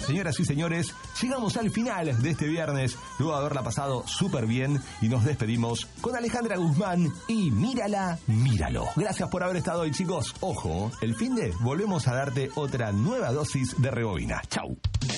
señoras y señores, llegamos al final de este viernes, luego de haberla pasado súper bien, y nos despedimos con Alejandra Guzmán y Mírala, míralo. Gracias por haber estado hoy, chicos. Ojo, el finde volvemos a darte otra nueva dosis de rebobina. Chau.